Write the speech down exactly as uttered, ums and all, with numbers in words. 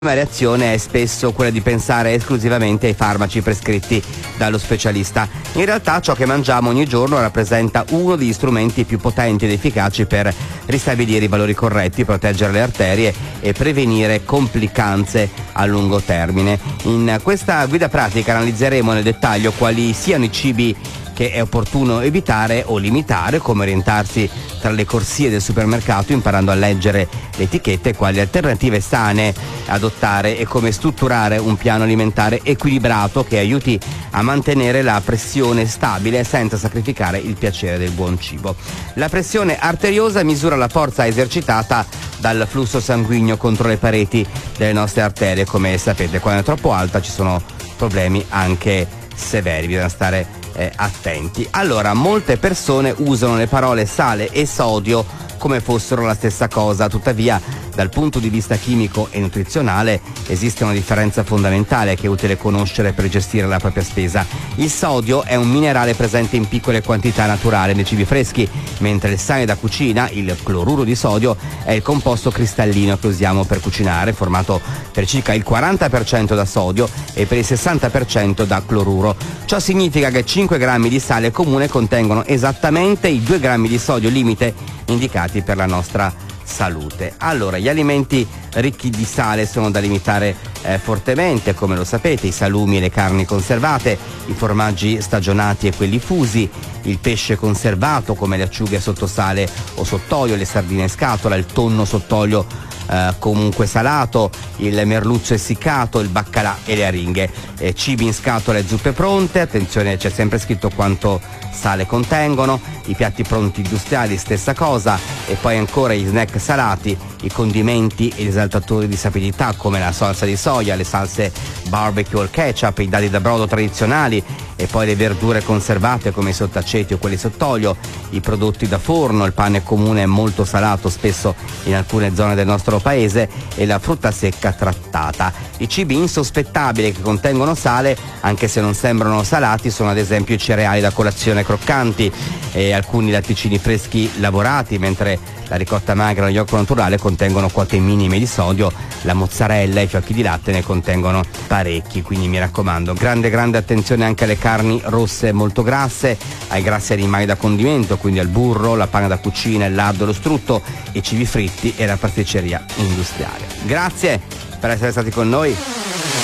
La reazione è spesso quella di pensare esclusivamente ai farmaci prescritti dallo specialista. In realtà ciò che mangiamo ogni giorno rappresenta uno degli strumenti più potenti ed efficaci per ristabilire i valori corretti, proteggere le arterie e prevenire complicanze a lungo termine. In questa guida pratica analizzeremo nel dettaglio quali siano i cibi che è opportuno evitare o limitare, come orientarsi tra le corsie del supermercato imparando a leggere le etichette, quali alternative sane adottare e come strutturare un piano alimentare equilibrato che aiuti a mantenere la pressione stabile senza sacrificare il piacere del buon cibo. La pressione arteriosa misura la forza esercitata dal flusso sanguigno contro le pareti delle nostre arterie. Come sapete, quando è troppo alta ci sono problemi anche severi, bisogna stare Eh, attenti. Allora, molte persone usano le parole sale e sodio come fossero la stessa cosa, tuttavia dal punto di vista chimico e nutrizionale esiste una differenza fondamentale che è utile conoscere per gestire la propria spesa. Il sodio è un minerale presente in piccole quantità naturali nei cibi freschi, mentre il sale da cucina, il cloruro di sodio, è il composto cristallino che usiamo per cucinare, formato per circa il quaranta per cento da sodio e per il sessanta per cento da cloruro. Ciò significa che cinque grammi di sale comune contengono esattamente i due grammi di sodio limite indicati per la nostra salute. Allora, gli alimenti ricchi di sale sono da limitare eh, fortemente, come lo sapete: i salumi e le carni conservate, i formaggi stagionati e quelli fusi, il pesce conservato come le acciughe sotto sale o sott'olio, le sardine in scatola, il tonno sott'olio Uh, comunque salato, il merluzzo essiccato, il baccalà e le aringhe. Eh, cibi in scatola e zuppe pronte, attenzione, c'è sempre scritto quanto sale contengono. I piatti pronti industriali, stessa cosa. E poi ancora gli snack salati, i condimenti e gli esaltatori di sapidità come la salsa di soia, le salse barbecue o il ketchup, i dadi da brodo tradizionali, e poi le verdure conservate come i sottaceti o quelli sott'olio, i prodotti da forno, il pane comune molto salato spesso in alcune zone del nostro paese, e la frutta secca trattata. I cibi insospettabili che contengono sale, anche se non sembrano salati, sono ad esempio i cereali da colazione croccanti e alcuni latticini freschi lavorati, mentre la ricotta magra e lo yogurt naturale contengono quote minime di sodio, la mozzarella e i fiocchi di latte ne contengono parecchi, quindi mi raccomando, grande grande attenzione anche alle carni rosse molto grasse, ai grassi animali da condimento, quindi al burro, la panna da cucina, il lardo, lo strutto, i cibi fritti e la pasticceria industriale. Grazie per essere stati con noi.